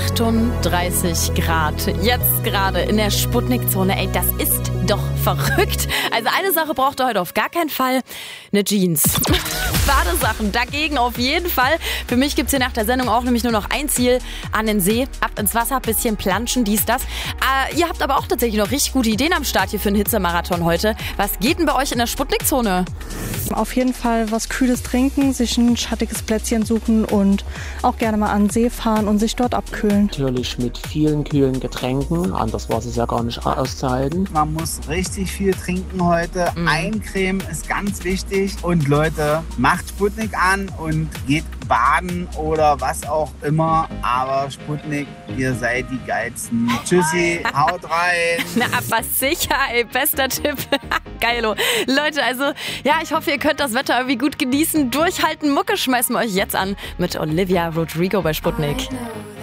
38 Grad. Jetzt gerade in der Sputnik-Zone. Ey, das ist doch verrückt. Also eine Sache braucht ihr heute auf gar keinen Fall. Eine Jeans. Badesachen dagegen auf jeden Fall. Für mich gibt's hier nach der Sendung auch nämlich nur noch ein Ziel: an den See, ab ins Wasser, bisschen planschen, dies, das. Ihr habt aber auch tatsächlich noch richtig gute Ideen am Start hier für einen Hitzemarathon heute. Was geht denn bei euch in der Sputnik-Zone? Auf jeden Fall was Kühles trinken, sich ein schattiges Plätzchen suchen und auch gerne mal an den See fahren und sich dort abkühlen. Natürlich mit vielen kühlen Getränken, anders war es ja gar nicht auszuhalten. Man muss richtig viel trinken heute. Eincremen ist ganz wichtig. Und Leute, macht Sputnik an und geht baden oder was auch immer. Aber Sputnik, ihr seid die Geilsten. Tschüssi, haut rein. Na, aber sicher, ey, bester Tipp. Geilo. Leute, also, ja, ich hoffe, ihr könnt das Wetter irgendwie gut genießen. Durchhalten, Mucke schmeißen wir euch jetzt an mit Olivia Rodrigo bei Sputnik.